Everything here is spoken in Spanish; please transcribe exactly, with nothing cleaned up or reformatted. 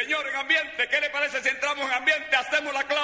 Señor, en ambiente, ¿qué le parece si entramos en ambiente? Hacemos la clase.